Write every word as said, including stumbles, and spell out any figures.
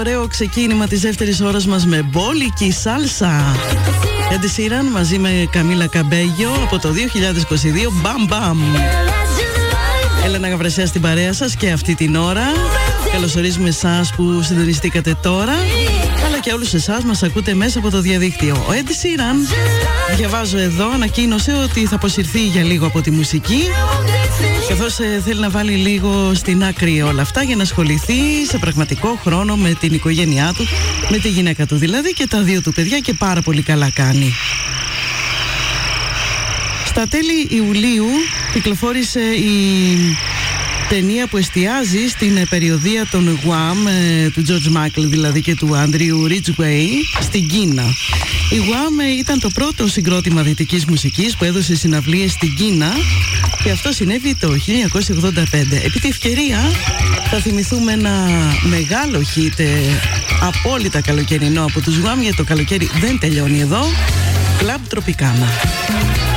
ωραίο ξεκίνημα της δεύτερης ώρας μας με μπόλικη σάλσα. Ed Sheeran μαζί με Καμίλα Καμπέγιο από το δύο χιλιάδες είκοσι δύο. Μπαμ μπαμ. Έλενα Γαβρασιά στην παρέα σας και αυτή την ώρα. Καλωσορίζουμε εσάς που συντονιστήκατε τώρα, αλλά και όλους εσάς μας ακούτε μέσα από το διαδίκτυο. Ο Ed Sheeran, διαβάζω εδώ, ανακοίνωσε ότι θα αποσυρθεί για λίγο από τη μουσική, καθώς ε, θέλει να βάλει λίγο στην άκρη όλα αυτά για να ασχοληθεί σε πραγματικό χρόνο με την οικογένειά του, με τη γυναίκα του δηλαδή και τα δύο του παιδιά, και πάρα πολύ καλά κάνει. Στα τέλη Ιουλίου κυκλοφόρησε η ταινία που εστιάζει στην περιοδεία των Γουάμ, του George Michael δηλαδή και του Andrew Ridgway στην Κίνα. Η Γουάμ ήταν το πρώτο συγκρότημα δυτικής μουσικής που έδωσε συναυλίες στην Κίνα, και αυτό συνέβη το χίλια εννιακόσια ογδόντα πέντε. Επί τη ευκαιρία θα θυμηθούμε ένα μεγάλο χιτ, απόλυτα καλοκαιρινό από τους Γουάμ, γιατί το καλοκαίρι δεν τελειώνει εδώ. Club Tropicana.